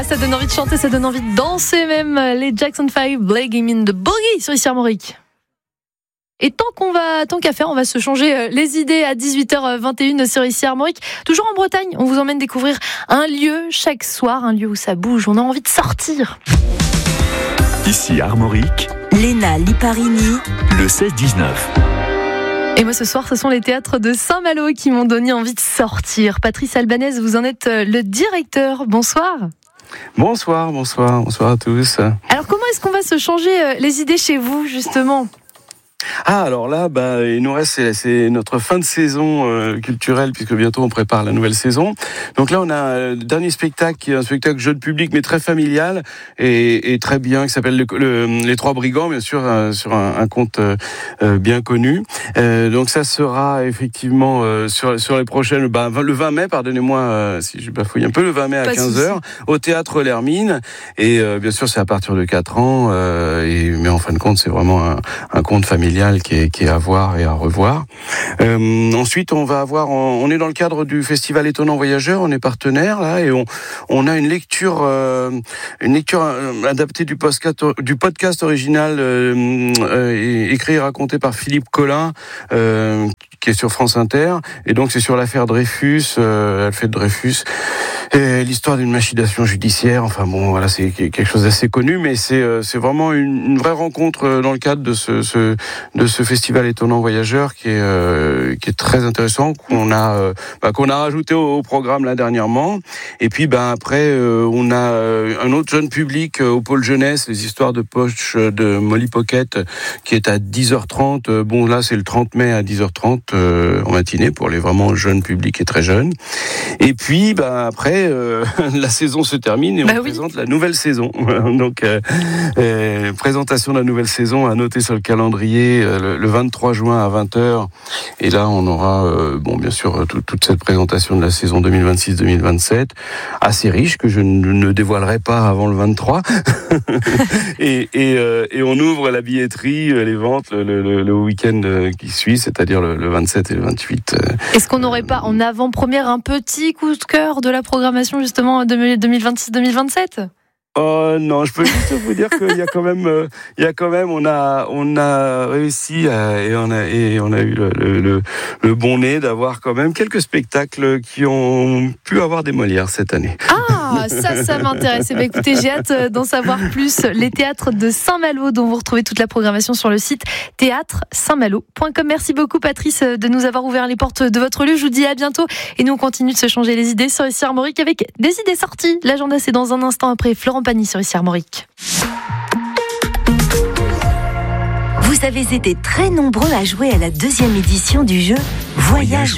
Ça donne envie de chanter, ça donne envie de danser même. Les Jackson 5, Blagging in the Boogie sur ici Armorique. Et tant qu'à faire, on va se changer les idées à 18h21 sur ici Armorique. Toujours en Bretagne, on vous emmène découvrir un lieu chaque soir, un lieu où ça bouge, on a envie de sortir. Ici Armorique, Léna Liparini, le 16-19. Et moi ce soir, ce sont les théâtres de Saint-Malo qui m'ont donné envie de sortir. Patrice Albanese, vous en êtes le directeur. Bonsoir. Bonsoir à tous. Alors comment est-ce qu'on va se changer les idées chez vous justement ? Alors là, il nous reste, c'est notre fin de saison culturelle, puisque bientôt on prépare la nouvelle saison. Donc là, on a un dernier spectacle, qui est un spectacle jeune public, mais très familial et très bien, qui s'appelle Les Trois Brigands, bien sûr, sur un conte bien connu. Donc ça sera effectivement sur les prochaines, le 20 mai, pardonnez-moi si je bafouille un peu, le 20 mai à 15h, au Théâtre L'Hermine. Et bien sûr, c'est à partir de 4 ans, mais en fin de compte, c'est vraiment un conte familial qui est à voir et à revoir. Ensuite, on est dans le cadre du Festival Étonnant Voyageur, on est partenaire là, et on a une lecture adaptée du podcast original écrit et raconté par Philippe Collin, qui est sur France Inter, et donc c'est sur l'affaire Dreyfus, Alfred Dreyfus, et l'histoire d'une machination judiciaire. Enfin bon, voilà, c'est quelque chose d'assez connu, mais c'est vraiment une vraie rencontre dans le cadre de ce festival Étonnant Voyageur qui est très intéressant, qu'on a rajouté au programme là dernièrement. Et puis après on a un autre jeune public au pôle jeunesse, les histoires de poche de Molly Pocket, qui est à 10h30. Bon là c'est le 30 mai à 10h30 en matinée pour les vraiment jeunes publics et très jeunes. Et puis après la saison se termine et on présente la nouvelle saison. Donc présentation de la nouvelle saison à noter sur le calendrier le 23 juin à 20h. Et là on aura bien sûr toute cette présentation de la saison 2026-2027, assez riche, que je ne dévoilerai pas avant le 23. et on ouvre la billetterie, les ventes le week-end qui suit, c'est-à-dire le 27 et le 28. Est-ce qu'on n'aurait pas en avant-première un petit coup de cœur de la programmation justement 2026-2027 ? Oh non, je peux juste vous dire qu'il y a quand même, on a réussi et on a eu le bon nez d'avoir quand même quelques spectacles qui ont pu avoir des Molières cette année. Ah, ça m'intéresse. Écoutez, j'ai hâte d'en savoir plus. Les théâtres de Saint-Malo, dont vous retrouvez toute la programmation sur le site théâtre-saint-malo.com. Merci beaucoup Patrice de nous avoir ouvert les portes de votre lieu. Je vous dis à bientôt et nous on continue de se changer les idées sur ici Armorique avec des idées sorties. L'agenda c'est dans un instant après Florent Pagny sur ici Armorique. vous avez été très nombreux à jouer à la 2e édition du jeu Voyage.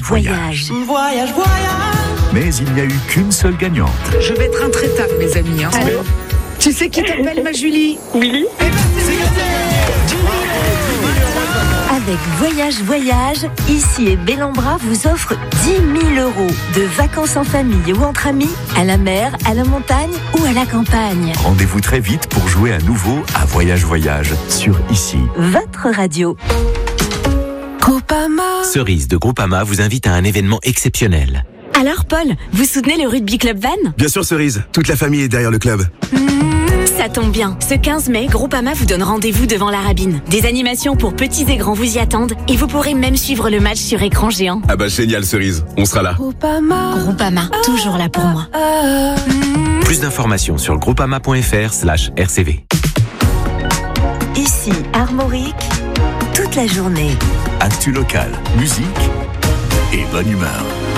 Mais il n'y a eu qu'une seule gagnante. Je vais être intraitable, mes amis. Tu sais qui t'appelle, ma Julie? Willy. C'est gagné. Avec Voyage, ici et Bellambra vous offre 10 000 € de vacances en famille ou entre amis, à la mer, à la montagne ou à la campagne. Rendez-vous très vite pour jouer à nouveau à Voyage sur Ici. Votre radio. Groupama. Cerise de Groupama vous invite à un événement exceptionnel. Alors Paul, vous soutenez le Rugby Club Vannes ? Bien sûr Cerise, toute la famille est derrière le club. Ça tombe bien. Ce 15 mai, Groupama vous donne rendez-vous devant la Rabine. Des animations pour petits et grands vous y attendent et vous pourrez même suivre le match sur écran géant. Ah bah génial Cerise, on sera là. Groupama, toujours là pour moi. Plus d'informations sur groupama.fr/RCV. Ici Armorique, toute la journée. Actu local, musique et bonne humeur.